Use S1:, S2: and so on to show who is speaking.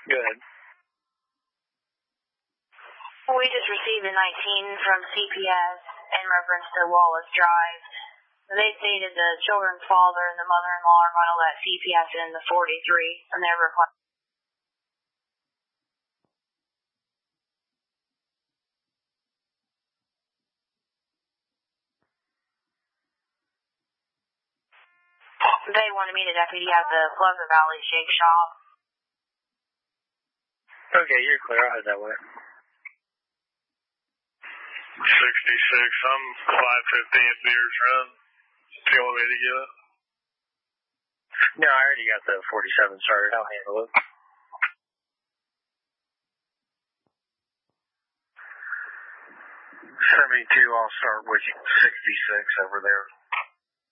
S1: Good.
S2: We just received a 19 from CPS in reference to Wallace Drive. They stated the children's father and the mother-in-law are going to let CPS in the 43, and they're requesting. They wanted me to deputy at the Pleasant Valley Shake Shop.
S1: Okay, you're clear. I'll head that way.
S3: 66, I'm 515th Beers Run. Do you want me to get it?
S1: No, I already got the 47 started. I'll handle it. 72, I'll start with 66 over there.